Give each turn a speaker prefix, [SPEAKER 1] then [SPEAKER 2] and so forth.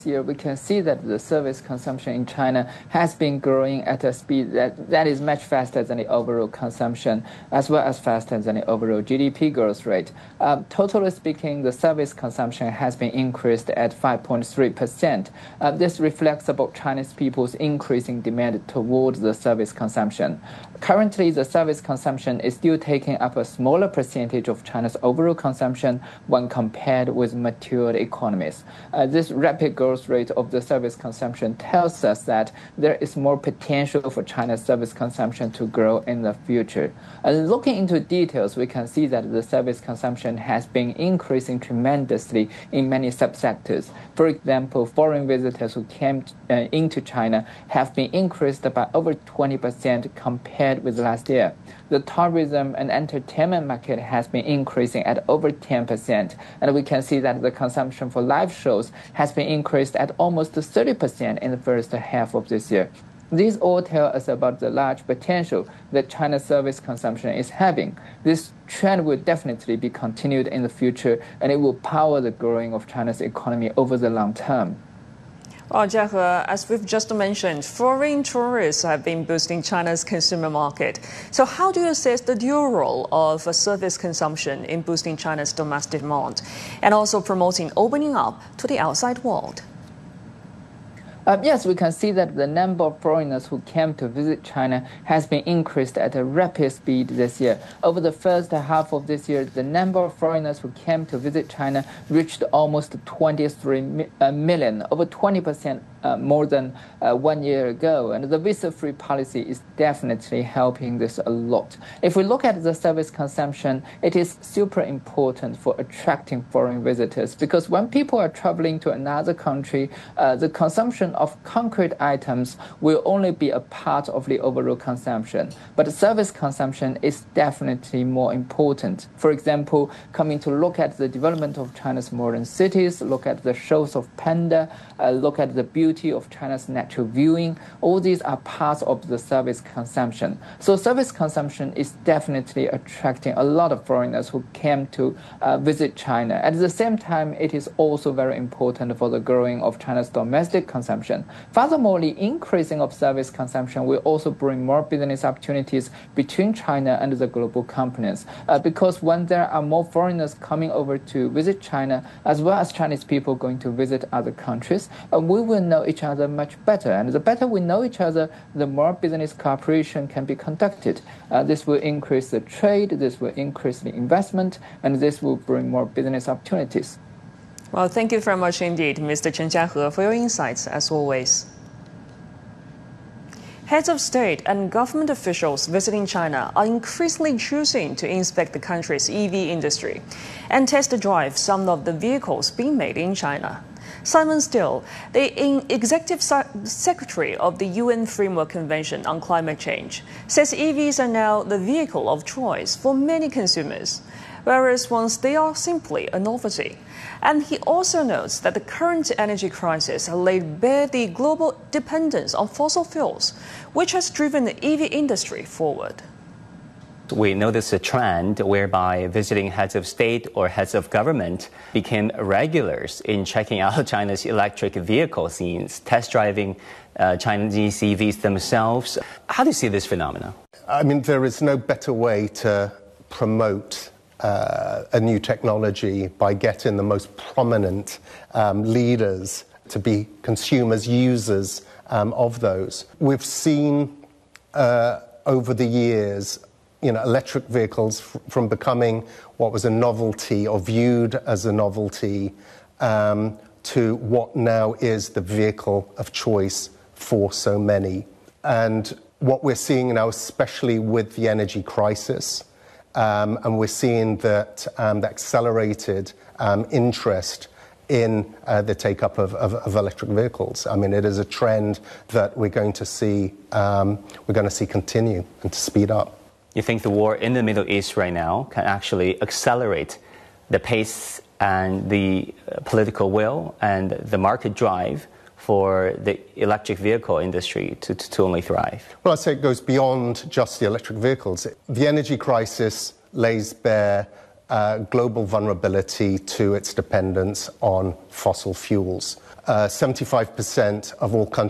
[SPEAKER 1] year, we can see that the service consumption in China has been growing at a speed that is much faster than the overall consumption, as well as faster than the overall GDP growth rate. Totally speaking, the service consumption has been increased at 5.3%. This reflects about Chinese people's increasing demand towards the service consumption. Currently, the service consumption is still taking up a smaller percentage of China's overall consumption when compared with matured economies. This rapid growth rate of the service consumption tells us that there is more potential for China's service consumption to grow in the future. Looking into details, we can see that the service consumption has been increasing tremendously in many subsectors. For example, foreign visitors who came into China have been increased by over 20% compared with last year. The tourism and entertainment market has been increasing at over 10%, and we can see that the consumption for live shows has been increased at almost 30% in the first half of this year. These all tell us about the large potential that China's service consumption is having. This trend will definitely be continued in the future, and it will power the growing of China's economy over the long term.
[SPEAKER 2] Well, Jia He, as we've just mentioned, foreign tourists have been boosting China's consumer market. So how do you assess the dual role of service consumption in boosting China's domestic demand and also promoting opening up to the outside world?
[SPEAKER 1] Yes, we can see that the number of foreigners who came to visit China has been increased at a rapid speed this year. Over the first half of this year, the number of foreigners who came to visit China reached almost 23 million, over 20% more than 1 year ago. And the visa-free policy is definitely helping this a lot. If we look at the service consumption, it is super important for attracting foreign visitors, because when people are traveling to another country, the consumption of concrete items will only be a part of the overall consumption. But service consumption is definitely more important. For example, coming to look at the development of China's modern cities, look at the shows of panda, look at the beauty of China's natural viewing, all these are parts of the service consumption. So service consumption is definitely attracting a lot of foreigners who came to visit China. At the same time, it is also very important for the growing of China's domestic consumption. Furthermore, the increasing of service consumption will also bring more business opportunities between China and the global companies. Because when there are more foreigners coming over to visit China, as well as Chinese people going to visit other countries, we will know each other much better. And the better we know each other, the more business cooperation can be conducted. This will increase the trade, this will increase the investment, and this will bring more business opportunities.
[SPEAKER 2] Well, thank you very much indeed, Mr. Chen Jiahe, for your insights as always. Heads of state and government officials visiting China are increasingly choosing to inspect the country's EV industry and test drive some of the vehicles being made in China. Simon Still, the Executive Secretary of the UN Framework Convention on Climate Change, says EVs are now the vehicle of choice for many consumers, whereas once they are simply a novelty. And he also notes that the current energy crisis has laid bare the global dependence on fossil fuels, which has driven the EV industry forward.
[SPEAKER 3] We notice a trend whereby visiting heads of state or heads of government became regulars in checking out China's electric vehicle scenes, test driving Chinese EVs themselves. How do you see this phenomenon?
[SPEAKER 4] I mean, there is no better way to promote a new technology by getting the most prominent leaders to be consumers, users of those. We've seen over the years, electric vehicles from becoming what was a novelty or viewed as a novelty to what now is the vehicle of choice for so many. And what we're seeing now, especially with the energy crisis, and we're seeing that the accelerated interest in the take-up of electric vehicles. I mean, it is a trend that we're going to see continue and to speed up.
[SPEAKER 3] You think the war in the Middle East right now can actually accelerate the pace and the political will and the market drive for the electric vehicle industry to only thrive?
[SPEAKER 4] Well, I'd say it goes beyond just the electric vehicles. The energy crisis lays bare global vulnerability to its dependence on fossil fuels. 75% of all countries